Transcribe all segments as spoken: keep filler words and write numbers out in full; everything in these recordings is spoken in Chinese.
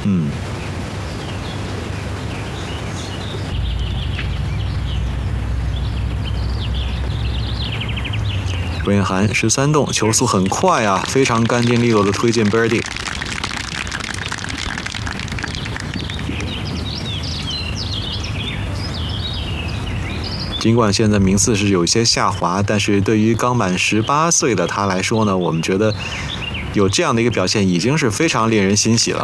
嗯。韦恩涵十三洞，球速很快啊，非常干净利落的推进 birdie。尽管现在名次是有一些下滑，但是对于刚满十八岁的他来说呢，我们觉得有这样的一个表现已经是非常令人欣喜了。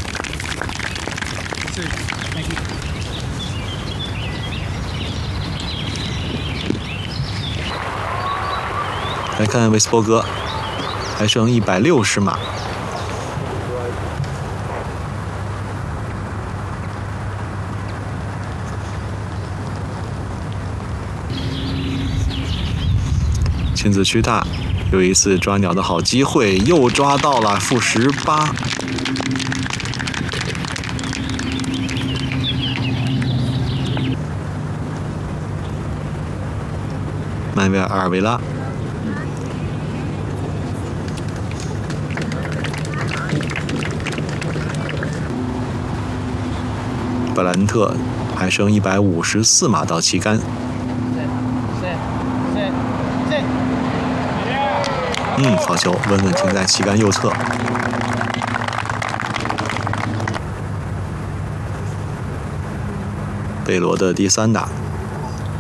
来看维斯伯格，还剩一百六十码。亲子区大，有一次抓鸟的好机会，又抓到了负十八。曼维尔阿尔维拉。布兰特还剩一百五十四码到旗杆。嗯，好球，稳稳停在旗杆右侧。贝罗的第三打。